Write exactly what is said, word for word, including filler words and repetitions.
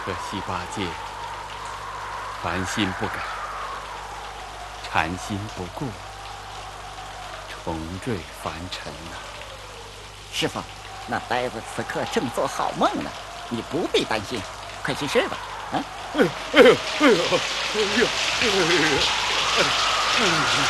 可惜八戒凡心不改，禅心不顾，重坠凡尘呐、啊。 师傅，那呆子此刻正做好梦呢，你不必担心，快去睡吧。啊！ 哎呦哎呦哎呦哎呦哎呦！哎呦